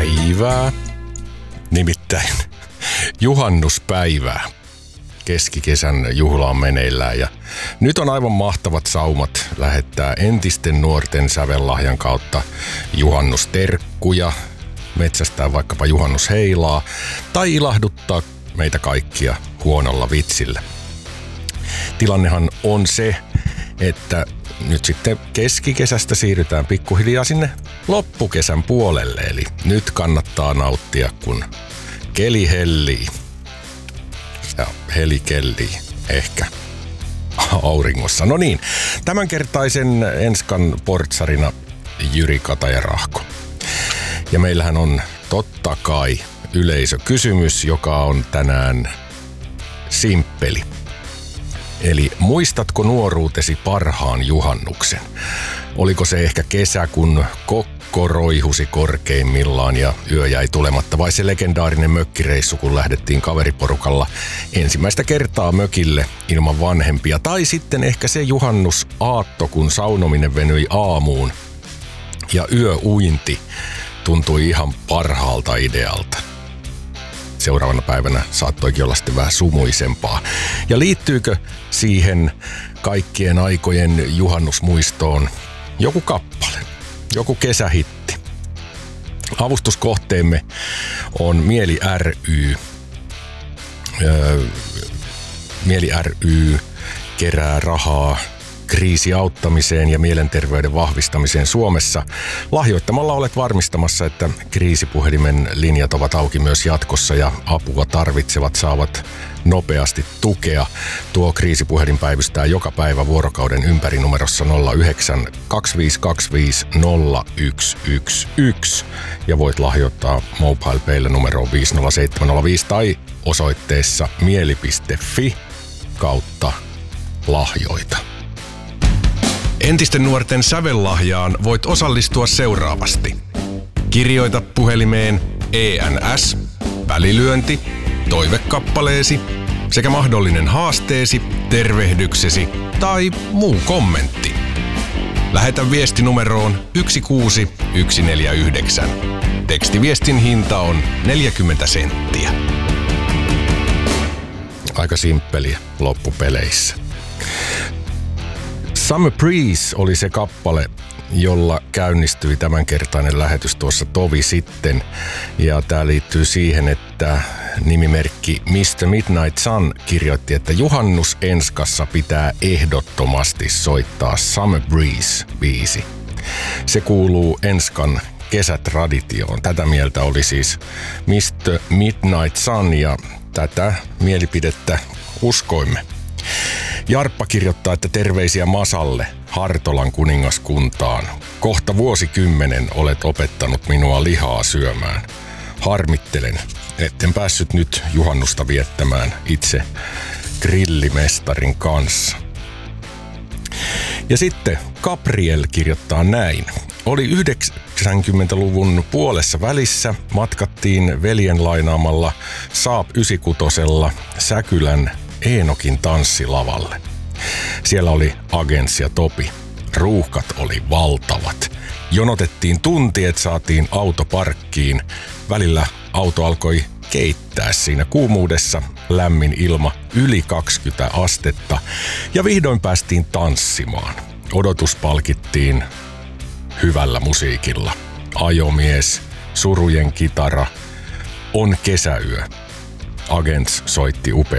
päivää, nimittäin juhannuspäivää. Keskikesän juhla on meneillään ja nyt on aivan mahtavat saumat lähettää entisten nuorten sävellahjan kautta juhannusterkkuja, metsästää vaikkapa juhannusheilaa tai ilahduttaa meitä kaikkia huonolla vitsillä. Tilannehan on se, että nyt sitten keskikesästä siirrytään pikkuhiljaa sinne loppukesän puolelle, eli nyt kannattaa nauttia, kun keli hellii. Ja heli kellii ehkä auringossa. No niin, tämänkertaisen Enskan portsarina Jyri Katajarahko. Ja meillähän on totta kai yleisökysymys, joka on tänään simppeli. Eli muistatko nuoruutesi parhaan juhannuksen? Oliko se ehkä kesä, kun kokko roihusi korkeimmillaan ja yö jäi tulematta, vai se legendaarinen mökkireissu, kun lähdettiin kaveriporukalla ensimmäistä kertaa mökille ilman vanhempia? Tai sitten ehkä se juhannusaatto, kun saunominen venyi aamuun ja yöuinti tuntui ihan parhaalta idealta. Seuraavana päivänä saattoikin olla sitten vähän sumuisempaa. Ja liittyykö siihen kaikkien aikojen juhannusmuistoon joku kappale, joku kesähitti? Avustuskohteemme on Mieli ry. Mieli ry kerää rahaa kriisiauttamiseen ja mielenterveyden vahvistamiseen Suomessa. Lahjoittamalla olet varmistamassa, että kriisipuhelimen linjat ovat auki myös jatkossa ja apua tarvitsevat saavat nopeasti tukea. Tuo kriisipuhelin päivystää joka päivä vuorokauden ympäri numerossa 09 2525 0111 ja voit lahjoittaa MobilePaylla numeroon 50705 tai osoitteessa mieli.fi/lahjoita. Entisten nuorten sävellahjaan voit osallistua seuraavasti. Kirjoita puhelimeen ENS, välilyönti, toivekappaleesi sekä mahdollinen haasteesi, tervehdyksesi tai muu kommentti. Lähetä viesti numeroon 16149. Tekstiviestin hinta on 40 senttiä. Aika simppeliä loppupeleissä. Summer Breeze oli se kappale, jolla käynnistyi tämänkertainen lähetys tuossa tovi sitten. Ja tää liittyy siihen, että nimimerkki Mr. Midnight Sun kirjoitti, että juhannus Enskassa pitää ehdottomasti soittaa Summer Breeze-biisi. Se kuuluu Enskan kesätraditioon. Tätä mieltä oli siis Mr. Midnight Sun ja tätä mielipidettä uskoimme. Jarppa kirjoittaa, että terveisiä Masalle, Hartolan kuningaskuntaan. Kohta vuosikymmenen olet opettanut minua lihaa syömään. Harmittelen, etten päässyt nyt juhannusta viettämään itse grillimestarin kanssa. Ja sitten Gabriel kirjoittaa näin. Oli 90-luvun puolessa välissä, matkattiin veljen lainaamalla Saab 96 Säkylän Eenokin tanssilavalle. Siellä oli Agents ja Topi. Ruuhkat oli valtavat. Jonotettiin tunti, että saatiin auto parkkiin. Välillä auto alkoi keittää siinä kuumuudessa, lämmin ilma, yli 20 astetta. Ja vihdoin päästiin tanssimaan. Odotus palkittiin hyvällä musiikilla. Ajomies, surujen kitara, on kesäyö. Agents soitti upea